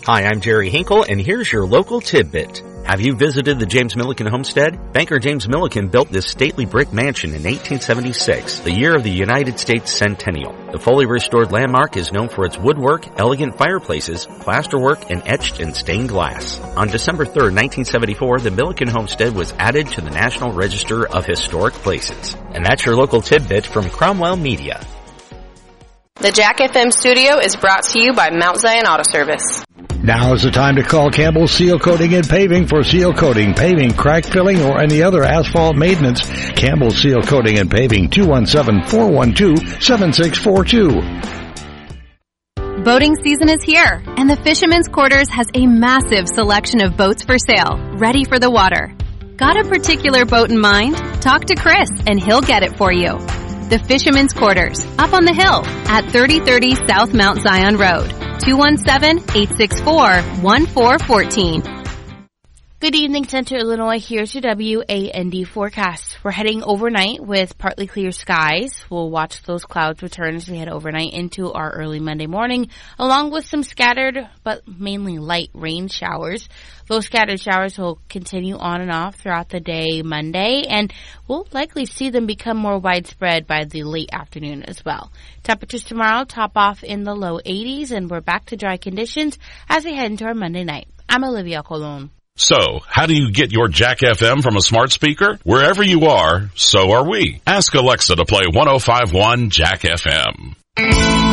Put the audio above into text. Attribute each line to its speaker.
Speaker 1: Hi, I'm Jerry Hinkle, and here's your local tidbit. Have you visited the James Milliken homestead? Banker James Milliken built this stately brick mansion in 1876, the year of the United States centennial. The fully restored landmark is known for its woodwork, elegant fireplaces, plasterwork, and etched and stained glass. On December 3, 1974, the Milliken homestead was added to the National Register of Historic Places. And that's your local tidbit from Cromwell Media.
Speaker 2: The Jack FM studio is brought to you by Mount Zion Auto Service.
Speaker 3: Now is the time to call Campbell Seal Coating and Paving for seal coating, paving, crack filling, or any other asphalt maintenance. Campbell Seal Coating and Paving, 217-412-7642.
Speaker 4: Boating season is here, and the Fisherman's Quarters has a massive selection of boats for sale, ready for the water. Got a particular boat in mind? Talk to Chris, and he'll get it for you. The Fisherman's Quarters, up on the hill at 3030 South Mount Zion Road, 217-864-1414.
Speaker 5: Good evening, Central Illinois. Here's your WAND forecast. We're heading overnight with partly clear skies. We'll watch those clouds return as we head overnight into our early Monday morning, along with some scattered but mainly light rain showers. Those scattered showers will continue on and off throughout the day Monday, and we'll likely see them become more widespread by the late afternoon as well. Temperatures tomorrow top off in the low 80s, and we're back to dry conditions as we head into our Monday night. I'm Olivia Colon.
Speaker 6: So, how do you get your Jack FM from a smart speaker? Wherever you are, so are we. Ask Alexa to play 105.1 Jack FM.